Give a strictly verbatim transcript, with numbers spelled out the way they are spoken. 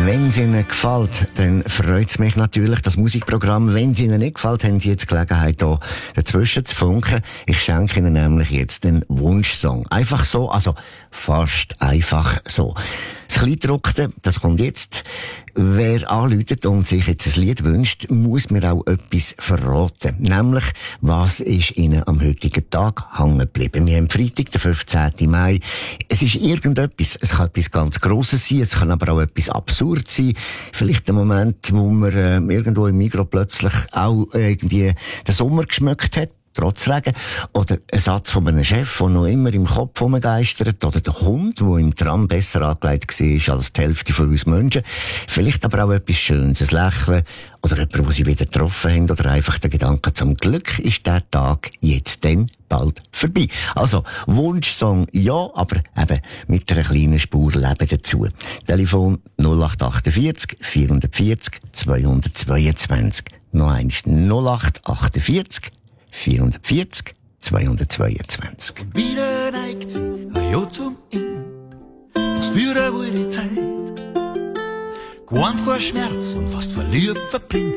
Wenn es Ihnen gefällt, dann freut es mich natürlich, das Musikprogramm. Wenn es Ihnen nicht gefällt, haben Sie jetzt Gelegenheit, hier dazwischen zu funken. Ich schenke Ihnen nämlich jetzt den Wunschsong. Einfach so, also fast einfach so. Das Kleingedruckte, das kommt jetzt. Wer anruft und sich jetzt ein Lied wünscht, muss mir auch etwas verraten. Nämlich, was ist Ihnen am heutigen Tag hängen geblieben? Wir haben Freitag, den fünfzehnten Mai. Es ist irgendetwas. Es kann etwas ganz Grosses sein, es kann aber auch etwas Absurdes sein. Vielleicht der Moment, wo man äh, irgendwo im Migros plötzlich auch äh, irgendwie den Sommer geschmeckt hat. Trotz Regen. Oder ein Satz von einem Chef, der noch immer im Kopf rumgeistert. Oder der Hund, der im Tram besser angelegt war als die Hälfte von uns Menschen. Vielleicht aber auch etwas Schönes, ein Lächeln. Oder jemand, den sie wieder getroffen haben. Oder einfach der Gedanke, zum Glück ist der Tag jetzt dann bald vorbei. Also, Wunschsong ja, aber eben mit einer kleinen Spur Leben dazu. Telefon null acht achtundvierzig vierhundertvierzig zweihundertzweiundzwanzig. Noch eins null acht achtundvierzig vierhundertvierzig zweihundertzweiundzwanzig. Und wieder neigt ein Jahr zum Ende, was für eine wilde Zeit. Gewarnt vor Schmerz und fast vor Liebe verblindet.